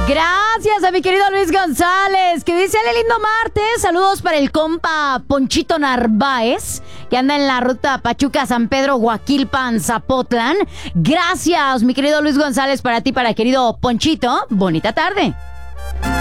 Gracias a mi querido Luis González, que dice: "Ale, lindo martes, saludos para el compa Ponchito Narváez, que anda en la ruta Pachuca-San Pedro, Huaquilpan, Zapotlán". Gracias, mi querido Luis González, para ti, para querido Ponchito. Bonita tarde.